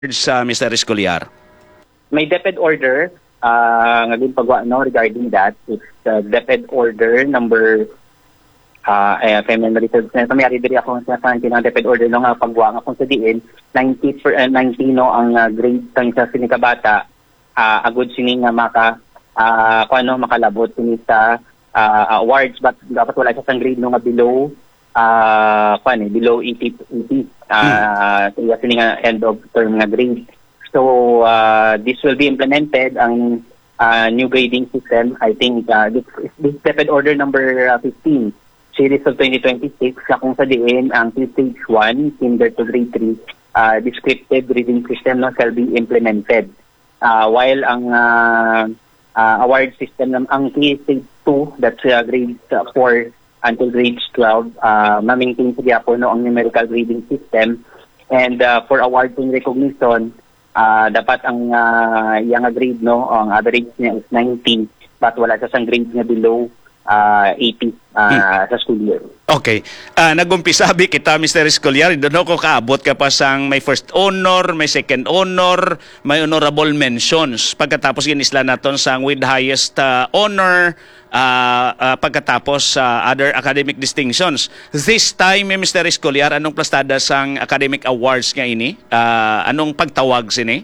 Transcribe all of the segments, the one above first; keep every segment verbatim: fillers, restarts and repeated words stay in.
sa mister Escolar? May DepEd order uh, nga din pagwa no regarding that. It's uh, DepEd order number uh, eh, memory serves na mayari diri ako sa kantin ng DepEd order no nga pagwa nga kung sa diin ninety per, uh, ninety no ang uh, grade tang sa sini ka bata uh, agud sini nga maka uh, kung ano makalabot sini sa uh, awards, but dapat wala siya sang grade no nga below uh, kung ano, below eighty eighty uh, hmm. sini nga end of term nga grade. So uh, this will be implemented ang uh, new grading system. I think uh, this, this DepEd order number uh, fifteen series of twenty twenty-six sa kung sa diin ang stage one kinder to grade three uh, descriptive reading system no shall be implemented. Uh, while ang uh, uh, award system ng ang stage two, that's uh, grade four until grade twelve, uh, ma-maintain sa Diapo no ang numerical grading system. And uh, for award and recognition, Uh, dapat ang uh, yung grade no ang average niya is ninety, but wala sa sang grade niya below uh, eighty uh, hmm. sa school year. Okay. Uh, nagumpisabi kita mister Escolar, doon ko kaabot ka pa sang may first honor, may second honor, may honorable mentions. Pagkatapos ginisla naton sang with highest uh, honor, uh, uh, pagkatapos uh, other academic distinctions. This time, mister Escolar, anong plastada sang academic awards nga ini? Uh, anong pagtawag sini?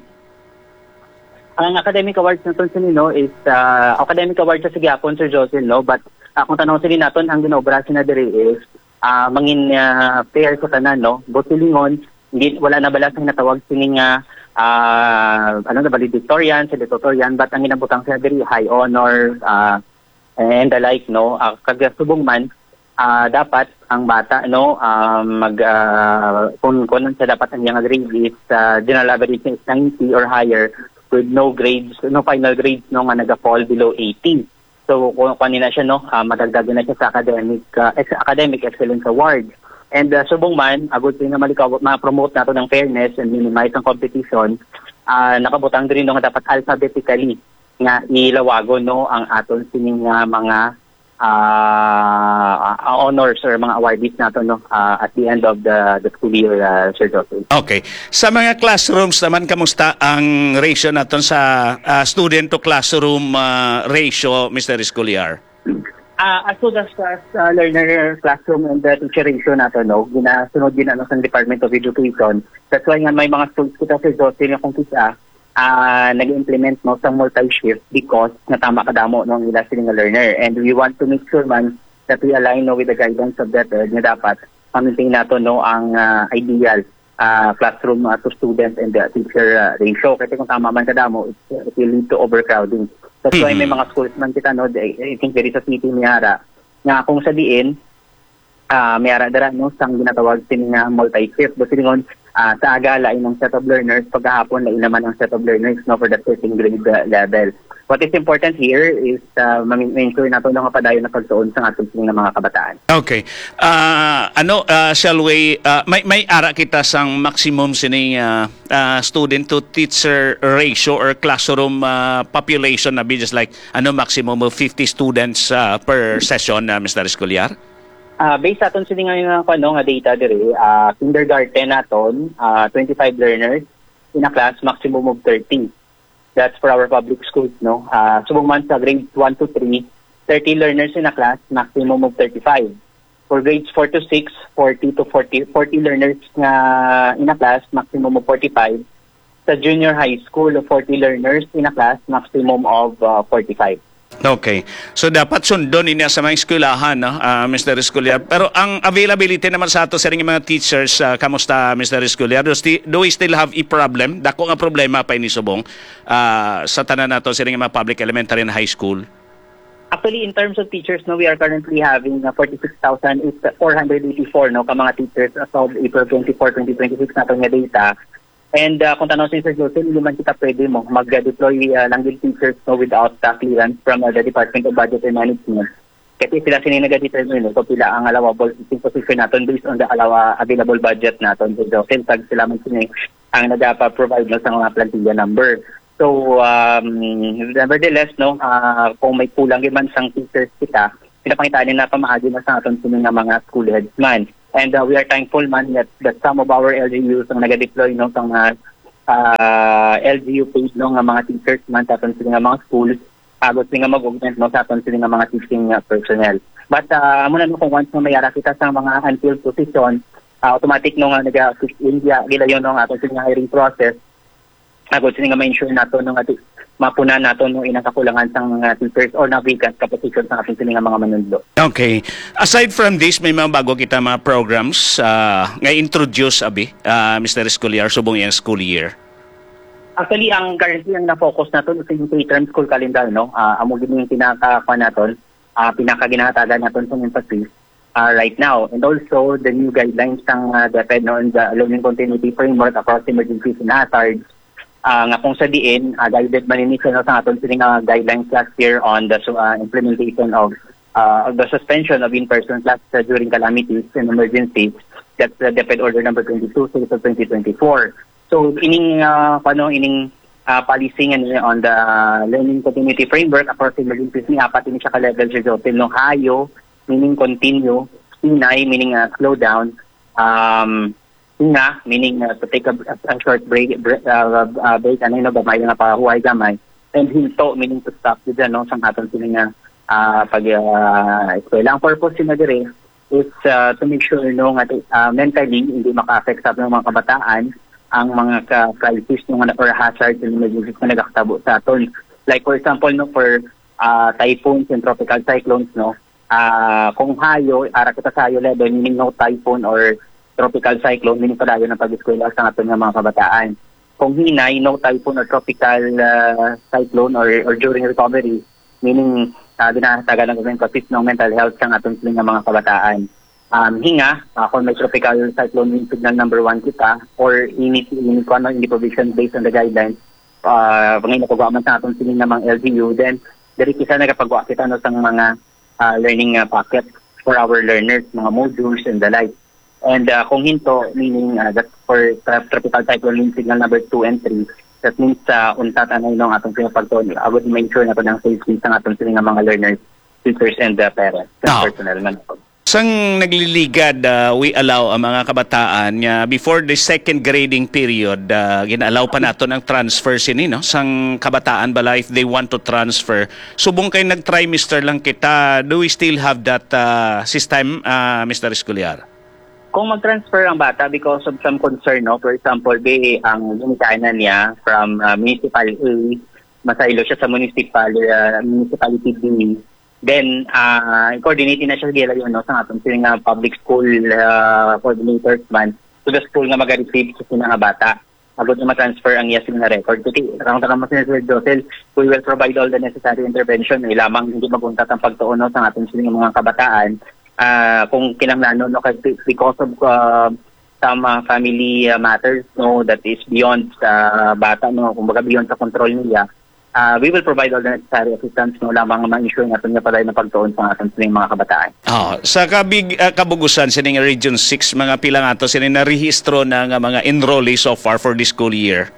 Ang academic awards naton sini no is uh, academic awards sa Gyapon, Sir Josel, no, but uh, kung tanong sila naton ang ginobra sina diri is uh, mangin uh, fair sa tanan no, botilingon hindi wala na balas ang natawag sini nga uh, ano na valedictorian, salutatorian, but ang ginabutang sila diri high honor uh, and the like no, uh, kagasubong man uh, dapat ang bata no um, mag uh, kung kung sa dapat ang yang grade is uh, general average is ninety or higher with no grades, no final grades no nga naga-fall below eighty. So kung kanina siya no, uh, madagdagan na siya sa academic uh, ex academic excellence award. And uh, subong man agud nga malikaw ma-promote nato ng fairness and minimize ang competition, uh, nakabutang din no nga dapat alphabetically nga ilawagon no ang aton sining uh, mga uh, honors or mga awardees nato no uh, at the end of the the school year, uh, Sir Joseph. Okay. Sa mga classrooms naman, kamusta ang ratio naton sa uh, student to classroom uh, ratio, mister Escolar? Uh, as to the class, uh, learner classroom and the teacher ratio nato no, ginasunod din ano sa Department of Education. That's why nga may mga schools kita, Sir Joseph, yung kung kita Uh, nag-implement no sa multi-shift because natama kadamo no ang ila sining learner, and we want to make sure man that we align no with the guidance of that uh, na dapat ma-maintain nato no ang uh, ideal uh, classroom uh, to student and the teacher uh, ratio. Kasi kung tama man kadamo, it, it will lead to overcrowding. That's why may mga schools man kita no, I think very sa city Miara nga kung sa diin uh, Miara dara no sang ginatawag sining uh, multi-shift kasi ngon Uh, sa aga lain ng set of learners, pagkahapon lain naman ang set of learners no, for that certain grade uh, level. What is important here is uh, ma-make sure nato nga padayon na pagtuon sa ating ng mga kabataan. Okay. Uh, ano, uh, shall we, uh, may, may ara kita sang maximum sini uh, uh, student to teacher ratio or classroom uh, population na be just like ano maximum of fifty students uh, per session, uh, mister Escolar? Uh, based aton sini nga yung ano nga data diri, uh, kindergarten naton uh, twenty-five learners in a class, maximum of thirty. That's for our public schools no. Uh, subong man sa grades one to three, thirty learners in a class, maximum of thirty-five. For grades four to six, forty to forty, forty learners nga in a class, maximum of forty-five. Sa junior high school, forty learners in a class, maximum of uh, forty-five. Okay. So dapat sundon niya sa mga eskwelahan, no? uh, mister Escolar. Pero ang availability naman sa ato sa ring mga teachers, uh, kamusta, mister Escolar? Do, do we still have a problem? Dako nga problema pa ini subong uh, sa tanan nato sa ring mga public elementary and high school? Actually, in terms of teachers, no, we are currently having uh, forty-six thousand four hundred eighty-four no, ka mga teachers as of April twenty-fourth, twenty twenty-six nato nga data. And uh, kung tanong si Sir Joseph, hindi man kita pwede mo mag-deploy uh, lang din teachers no, without uh, clearance from uh, the Department of Budget and Management. Kasi sila sininaga-determine no, so pila ang allowable position natin based on the allow, available budget natin. So Joseph, tag sila man sila ang nag-provide no, sa mga plantilla number. So, um, nevertheless, no, uh, kung may kulang man sang teachers kita, pinapangitaan na pamaagi na sa aton sila ng mga school heads man. And uh, we are thankful man that, that some of our L G Us ang nag-deploy no, sa mga uh, L G U paid no nga mga teachers man sa aton sila nga mga schools agos sila nga mag-augment no sa aton sila nga mga teaching uh, personnel. But uh, amo na no kung once na mayara kita sa mga unfilled position, uh, automatic no nga nag-assist India gila yon no nga aton sila nga hiring process agos sila nga ma-ensure nato no nga mapuna nato no inang kakulangan sa mga teachers or na vacant ka position sa aton sila nga mga manunlo. Okay. Aside from this, may mga bago kita mga programs uh, nga introduce abi, uh, Mister Escoliar, subong iyang school year. Actually, ang currently ang na-focus naton sa yung term school calendar, no? Uh, amo gini yung pinaka-kuha naton, uh, pinaka-ginahatagan naton sa emphasis uh, right now. And also, the new guidelines ng uh, DepEd no, and the learning continuity framework across emergencies and hazards. Uh, nga kung sa diin, uh, guided man ini no, sa aton sining uh, guidelines last year on the uh, implementation of uh, the suspension of in-person class uh, during calamities and emergencies. That's the DepEd Order number twenty-two, series of twenty twenty-four. So, ining, uh, paano, ining uh, policy nga niya on the learning continuity framework across emergencies ni apat ini siya ka-level siya Jotel, no, hayo, meaning continue, hinay, meaning uh, slow down, um, nga, meaning uh, to take a, a short break, break, uh, uh, break ano yun, gamay nga pa, huwag gamay, and hinto, meaning to stop dito, no, sang aton sila nga uh, pag uh, eskwela. Ang purpose sila dire is uh, to make sure, no, nga uh, mentally, hindi maka-affect sa ng mga kabataan, ang mga ka-crisis no, or hazards and emergencies na nagkakatabo sa aton. Like for example, no, for uh, typhoons and tropical cyclones, no, uh, kung hayo, ara kita sa hayo level, meaning no typhoon or tropical cyclone, meaning padayo ng pag-eskwela sa aton nga mga kabataan. Kung hinay, no typhoon or tropical uh, cyclone or, or during recovery, meaning uh, dinahatagan ng government kasi ng mental health sa aton nga mga kabataan. Um, hinga, uh, kung may tropical cyclone wind signal number one kita, or init, init ko ano, hindi provision based on the guidelines, uh, pangin na pagwaman sa aton sining ng mga L G U, then, dari kisa nagapagwa kita no, sa mga uh, learning uh, packets for our learners, mga modules and the like. And uh, kung hinto, meaning uh, that's for uh, tropical cyclone wind signal number two and three, that means uh, untat anay nung atong pinapagton. I would make sure na ito ng safety sa atong sining mga learners, teachers and uh, parents, and Oh. personnel man. Sang nagliligad, uh, we allow ang mga kabataan uh, before the second grading period, uh, ginalaw pa nato ng transfer sini, no? Sang kabataan bala if they want to transfer. Subong kay nag-trimester lang kita, do we still have that uh, system, uh, Mister Escoliar? Kung mag-transfer ang bata because of some concern, no? For example, be ang limitanan niya from uh, Municipal A, masaylo siya sa Municipal, uh, Municipality B, then, uh, coordinate na siya gila yun, no, sa atong sila nga public school uh, coordinators man to the school nga mag-receive sa sila nga bata. Agad na ma-transfer ang yes nga record. Kasi, karang-tarang mas Sir Josel, we will provide all the necessary intervention. Eh, lamang hindi maguntat ang pagtuon no, sa atong sila mga kabataan. Uh, kung kinanglanon, no, kasi because of uh, some uh, family uh, matters, no, that is beyond sa uh, bata, no, kumbaga beyond sa control niya, Uh, we will provide all the necessary assistance no lamang ma-ensure natin nga pala na pagtuon sa ating sining mga kabataan. Oh, sa kabig, uh, kabugusan sining Region six, mga pila nga to sining narehistro na nga mga enrollees so far for this school year?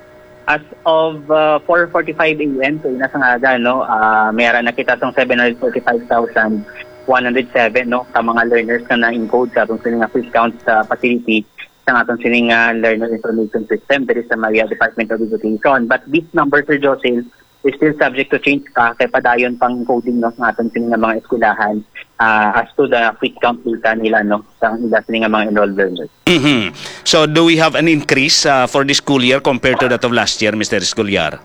As of uh, four forty-five A M, so nasa nga no, uh, mayroon na kita tong seven hundred forty-five thousand one hundred seven no, sa mga learners na na-encode sa atong sining quick count sa facility sa atong sining uh, learner information system there is sa Maria Department of Education. But this number, Sir Josel, is still subject to change ka kay padayon pang coding no sa atong sining mga eskwelahan uh, as to the quick count data nila no sa ila sining mga enrolled learners. Mm-hmm. So do we have an increase uh, for this school year compared to that of last year, Mister Escoliar?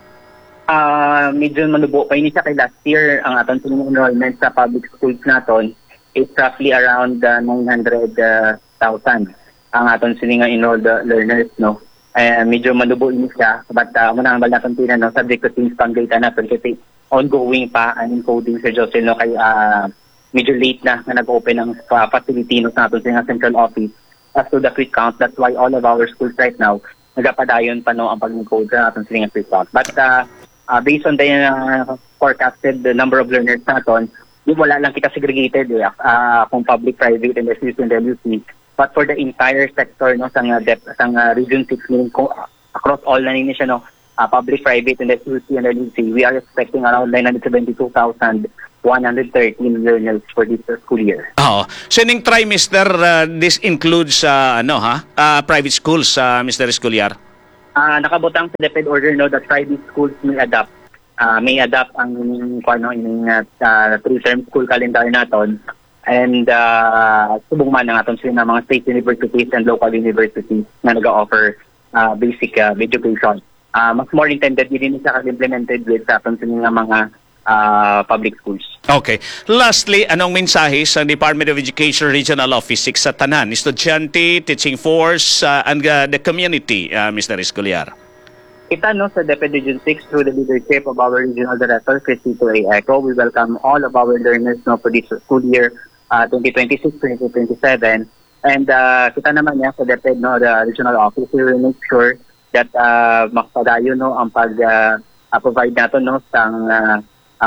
Uh, medyo manubo pa ini siya kay last year. Ang atong sining enrollment sa public schools naton is roughly around uh, nine hundred thousand. Ang aton sini nga enrolled uh, learners no eh, medyo malubo ini siya but uh, muna ang bala kantina no subject to change pang data natin kasi ongoing pa ang encoding sa Josel no kay uh, medyo late na na nag-open ang uh, facility no sa aton sini nga central office as to the quick count. That's why all of our schools right now nagapadayon pa no ang pag-encode sa aton sini nga quick count. But uh, uh, based on the uh, forecasted the number of learners naton, di wala lang kita segregated eh, uh, kung public, private and S U C and W C. But for the entire sector no sang uh, dep- sang uh, region six meaning ko, uh, across all na niya siya no uh, public, private and S U C and W C, we are expecting around nine hundred seventy-two thousand one hundred thirteen learners for this uh, school year. Oh, so ning trimester uh, this includes uh, ano ha? Uh, private schools, uh, Mister Escoliar? Ah, nakabutang sa DepEd order no that private schools may adapt ah, may adapt ang kung ano ining uh, three-term school calendar naton and uh, subong man ang aton sila mga state universities and local universities na nag-offer uh, basic uh, education. Uh, mas more intended din siya implemented with sa aton sila mga uh, public schools. Okay. Lastly, anong mensahe sa Department of Education Regional Office six sa tanan, estudyante, teaching force, uh, and uh, the community, uh, Mister Escolar? Kita no sa DepEd Region six through the leadership of our Regional Director, Cristito A. Eco, we welcome all of our learners no for this school year uh, twenty twenty-six twenty twenty-seven. And uh, kita naman niya sa DepEd no, the Regional Office, we will make sure that uh, makapadayo no ang pag uh, uh, provide nato no sang uh,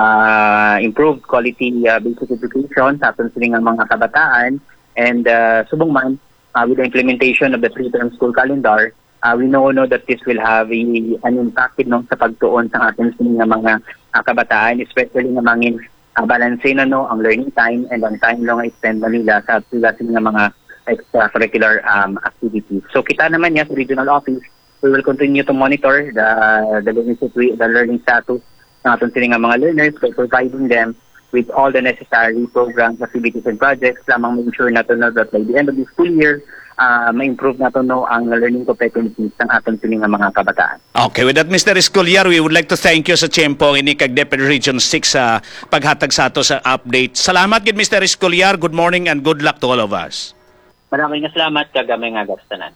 uh, improved quality uh, basic education sa aton silang mga kabataan and uh, subong man uh, with the implementation of the three-term school calendar. Uh, we know no that this will have a, an impact no, sa pagtuon sa ating sining mga uh, kabataan, especially nga mangin uh, balance na no ang learning time and ang time long extend na nila sa sila sining mga extracurricular um, activities. So kita naman niya sa regional office, we will continue to monitor the the learning situ- the learning status ng ating sining mga learners by providing them with all the necessary programs, activities, and projects lamang make sure na to no, that by the end of the school year, Uh, ma-improve na to no ang learning competencies ng ating sining mga kabataan. Okay, with that, Mister Escolar, we would like to thank you sa tiyempo ini kag DepEd Region six sa paghatag sa ato sa update. Salamat gid Mister Escolar. Good morning and good luck to all of us. Maraming salamat kag amay nga gastanan.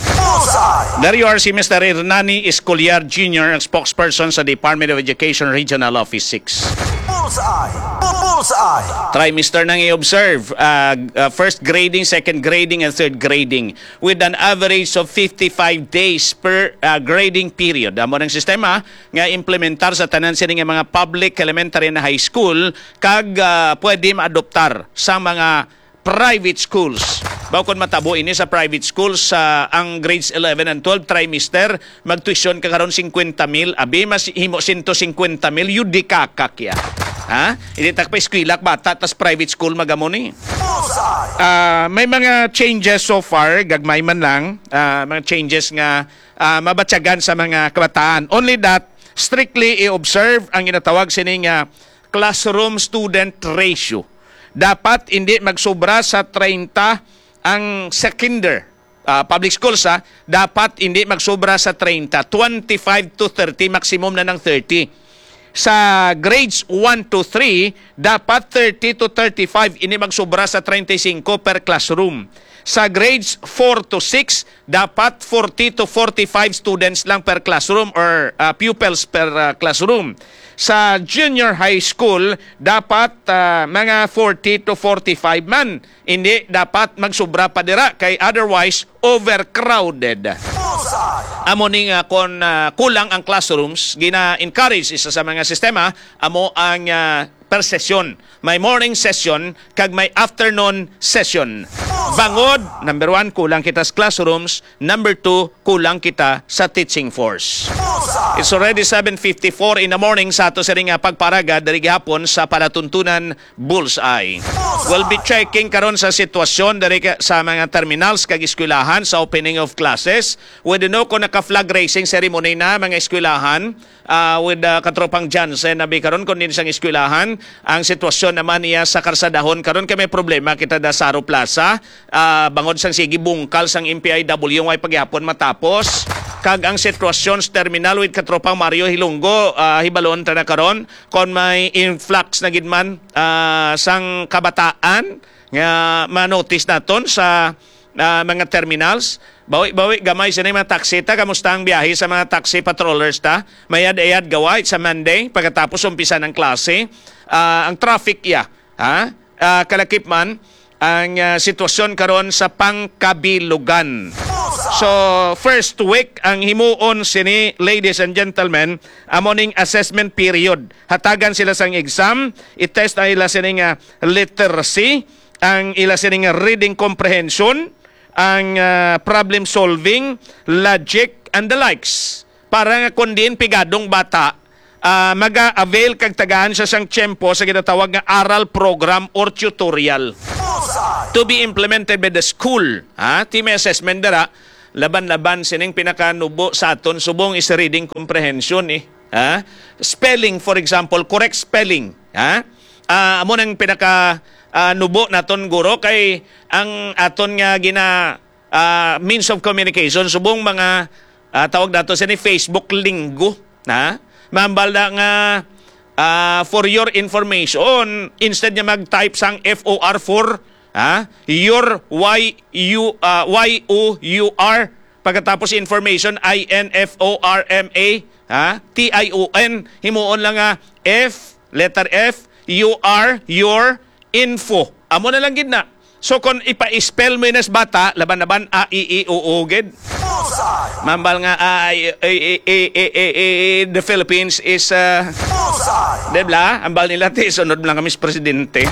There you are si Mister Hernani Escolar Junior, ang spokesperson sa Department of Education Regional Office six. Bullseye! Bullseye! Try, Mister nang i-observe, uh, uh, first grading, second grading, and third grading with an average of fifty-five days per uh, grading period. Amo ng sistema nga implementar sa tanan sini nga mga public elementary na high school kag uh, pwede maadoptar sa mga private schools. Baw kon matabo ini sa private schools sa uh, ang grades eleven and twelve trimester magtuition ka karon fifty mil abi mas himo one hundred fifty mil yu di kakak ya. Ha? Hindi tak pa eskwela bata tas private school magamo ni. Uh, may mga changes so far, gagmay man lang, uh, mga changes nga uh, mabatyagan sa mga kabataan. Only that, strictly i-observe ang ginatawag sining uh, classroom student ratio. Dapat hindi magsobra sa thirty ang seconder. Uh, public schools ha, dapat hindi magsobra sa thirty. twenty-five to thirty, maximum na ng thirty. Sa grades one to three, dapat thirty to thirty-five, ini magsobra sa thirty-five per classroom. Sa grades four to six, dapat forty to forty-five students lang per classroom or uh, pupils per uh, classroom. Sa junior high school, dapat uh, mga forty to forty-five man. Hindi dapat magsobra pa dira kay otherwise overcrowded. Amo ning uh, kon uh, kulang ang classrooms, gina-encourage isa sa mga sistema amo ang uh, per session. May morning session kag may afternoon session. Bangod, number one, kulang kita sa classrooms. Number two, kulang kita sa teaching force. It's already seven fifty-four in the morning sa ato sa ring pagparaga dari gihapon sa palatuntunan Bullseye. We'll be checking karon sa sitwasyon dari sa mga terminals kag eskwelahan sa opening of classes. We don't know kung naka-flag raising ceremony na mga eskwelahan uh, with uh, katropang Jansen na karon kun din sang eskwelahan. Ang sitwasyon naman niya sa Karsadahon karon kay may problema kita da Saro Plaza. Uh, bangod sang sige bungkal sang M P I W ngay pagyapon matapos. Kag ang sitwasyon sa terminal with katropang Mario Hilonggo uh, hibalon ta na karon kon may influx na gid man uh, sang kabataan nga ma-notice naton sa uh, mga terminals. Bawi-bawi gamay sa mga taxi ta, kamusta ang biyahe sa mga taxi patrollers ta? Mayad-ayad gaway sa Monday pagkatapos umpisa ng klase. Uh, ang traffic ya, ha? Uh, kalakip man ang uh, sitwasyon karon sa Pangkabilugan. So, first week, ang himuon sini, ladies and gentlemen, amoning assessment period. Hatagan sila sang exam, itest ang ila sining uh, literacy, ang ila sining uh, reading comprehension, ang uh, problem solving, logic, and the likes. Para nga kundin pigadong bata, uh, maga-avail kag tagaan sa sang tiyempo sa ginatawag nga aral program or tutorial to be implemented by the school. Ha? Team assessment dara, laban-laban sining pinakanubo sa aton subong is reading comprehension eh. Ha? Spelling, for example, correct spelling. Ha? Uh, amo nang pinaka uh, nubo naton guro kay ang aton nga gina uh, means of communication subong mga uh, tawag nato sa ni Facebook linggo. Ha? Mambal na nga uh, for your information, instead niya mag-type sang F O R for ha? Your Y U uh, Y O U R pagkatapos information I N F O R M A ha? T I O N himuon lang nga F letter F U R your info. Amo na lang gid na. So kung ipa-spell mo inas bata laban-laban a i i o o gid. Mambal nga uh, eh, eh, eh, eh, eh, the Philippines is uh, debla ambal nila ti sunod lang kami sa presidente.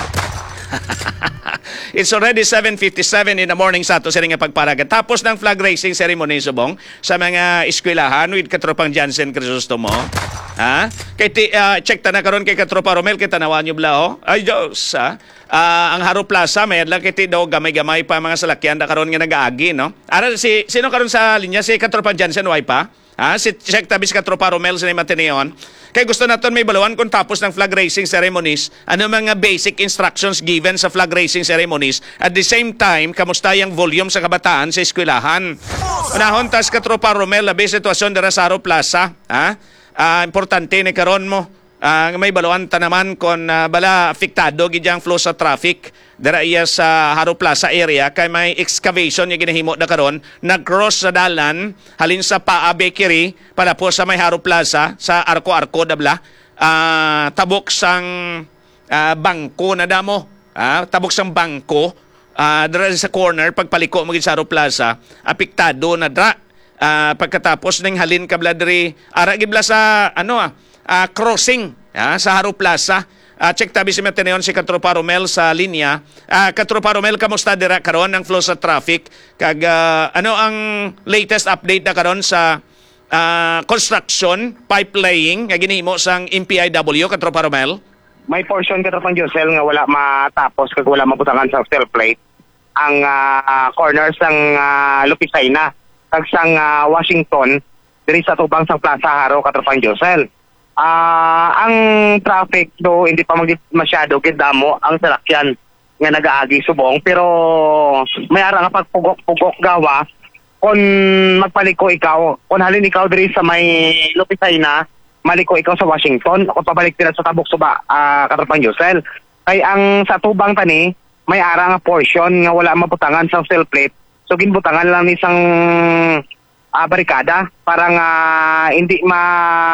It's already seven fifty-seven in the morning sa ato sa nga pagparagat. Tapos ng flag raising ceremony subong sa mga eskwelahan with katropang Jansen Crisostomo. Ha? Kay ti, uh, check ta na karon kay katropa Romel kay tanawan nyo bla oh. Ay Diyos ha. Uh, ang Haro Plaza may adlang kay ti daw gamay-gamay pa mga salakyan da karon nga nagaagi no. Ara si sino karon sa linya si katropang Jansen way pa? Ha? Si check tabis katropa Romel sa Mateneon. Kaya gusto natin may balawan kung tapos ng flag raising ceremonies, ano mga basic instructions given sa flag raising ceremonies. At the same time, kamusta yung volume sa kabataan sa eskwelahan. Unahon, tas katropa Romel, labi sitwasyon dara sa Haro Plaza. Ha? Uh, importante ni karon mo. Uh, may balawan ta naman kung uh, bala apektado gidyang flow sa traffic dara iya sa Haro Plaza area kay may excavation yung ginahimo na karon nag-cross sa dalan halin sa Paa Bakery para po sa may Haro Plaza sa Arco-Arco dabla uh, tabok sang uh, bangko na damo uh, tabok sang bangko uh, dara sa corner pagpaliko mo sa Haro Plaza apektado na dra uh, pagkatapos ning halin kabla diri ara gibla sa ano ah Uh, crossing uh, sa Haro Plaza. Uh, check tabi si Mateneon si Katropa Romel sa linya. Uh, Katropa Romel, kamusta dira karon ang flow sa traffic? Kag uh, ano ang latest update na karon sa uh, construction, pipe laying, nga ginihimo sang M P I W, Katropa Romel? May portion Katropang Josel nga wala matapos kag wala mabutangan sa steel plate. Ang uh, corners ng uh, Lupisayna kag sang uh, Washington diri sa tubang sang Plaza Haro, Katropang Josel. Ah, uh, ang traffic do hindi pa mag- masyado gidamo ang salakyan nga nagaagi subong pero may ara nga pagpugok-pugok gawa kung magpaliko ikaw kung halin ikaw diri sa may Lupisayna maliko ikaw sa Washington kung pabalik dira sa Tabok Suba uh, Katropang Josel kay ang sa tubang tani may ara nga portion nga wala mabutangan sa steel plate so ginbutangan lang ni isang uh, barikada para nga hindi ma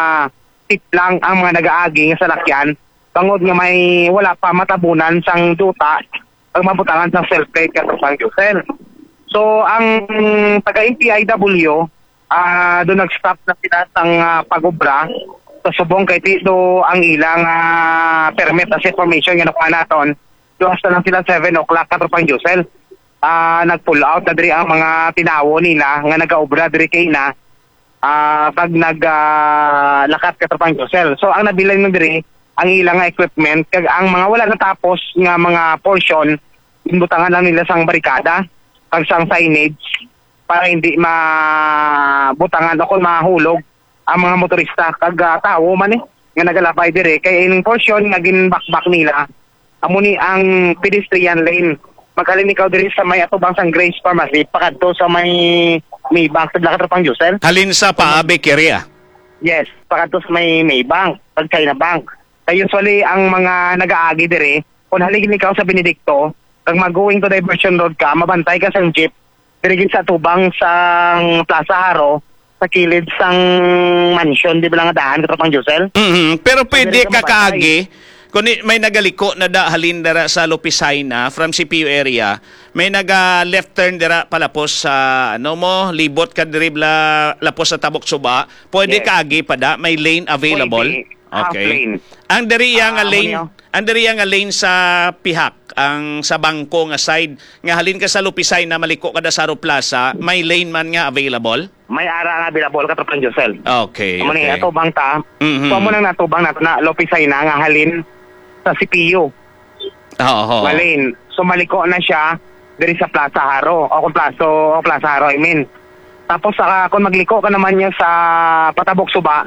tip lang ang mga nagaagi nga salakyan bangod nga may wala pa matabunan sang duta ang mabutangan sang self-plate Katropang Josel. So ang taga-M P I W uh, doon nag-stop na sila sang uh, pag-obra sa subong kay tito ang ilang uh, permit as information nga nakuha naton do hasta lang sila seven o'clock Katropang Josel. Uh, nag-pull out na diri ang mga tinawo nila nga nag-obra diri kay na Uh, pag nag-lakat uh, Katropang Josel. So ang nabilan mo diri ang ilang equipment kag ang mga wala natapos nga mga portion imbutangan lang nila sang barikada kag sang signage para hindi mabutangan o kung mahulog ang mga motorista kag uh, tao man eh nga nagalapay diri kay ining portion nga ginbakbak nila amo ni ang pedestrian lane maghalin ikaw diri sa may atubang sang Grace Pharmacy pakadto sa may Maybank sa Katropang Josel. Halin sa Paa Bakery ah. Yes, pakadto sa may Maybank, pag China Bank. Kaya usually ang mga nagaagi dire, kung haligin ikaw sa Benedicto, kag mag-going to diversion road ka, mabantay ka sa jeep, dirigin sa tubang sang Plaza Haro, sa kilid sang mansion, di ba lang daan Katropang Josel? Mm-hmm. Pero pwede ka kaagi kung may nagaliko na da halin dara sa Lupisayna from C P U area, may naga left turn dira palapos sa ano mo, libot ka dribla lapos sa Tabok Suba, pwede yes. Kaagi pa da, may lane available. Pwede. Okay. Lane. Ang diri nga uh, lane, ang diri nga lane sa Pihak, ang sa bangko nga side, nga halin ka sa Lupisayna maliko ka da sa Haro Plaza, may lane man nga available. May ara nga available Katropang Josel. Okay. Amo okay. ni atubang ta. Mm-hmm. So mo nang natubang nato na Lupisayna nga halin sa C P U. Oo. Oh, Malin. So maliko na siya diri sa Plaza Haro o kung Plaza o Plaza Haro I mean. Tapos saka kung magliko ka naman niya sa patabok suba,